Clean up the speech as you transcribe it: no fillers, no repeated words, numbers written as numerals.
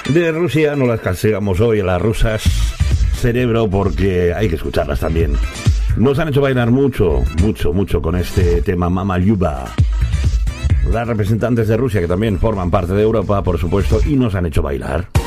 De Rusia no las castigamos hoy a las rusas, cerebro, porque hay que escucharlas también. Nos han hecho bailar mucho con este tema Mama Lyuba. Las representantes de Rusia que también forman parte de Europa, por supuesto, y nos han hecho bailar.